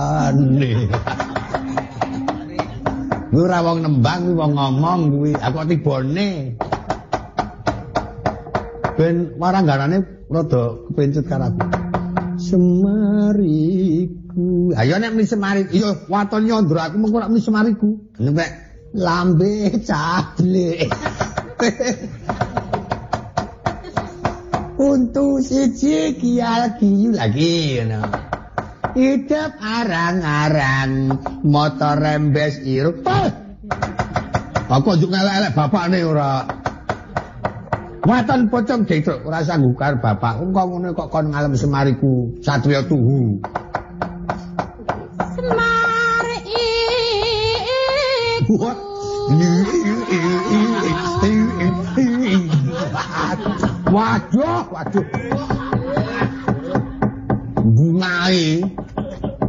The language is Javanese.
Aneh. Kuwi ora wong nembang, kuwi wong ngomong kuwi. Aku tibone. Ben warangganane rada kepencut karo aku. Semariku. Ayo nek muni semari, iya waton nyondro aku mengko nek muni semariku. Nek lambe cablek. Untu siji kial kiyu lagi ngono. Hidup arang-arang, motor rembes iruk. Aku njuk ngelek-elek bapakne ora. Waton pocong dhetruk ora sanggup karo bapak. Kok ngono kok kon ngalem semariku satriya tuhu. Semari iku. Waduh.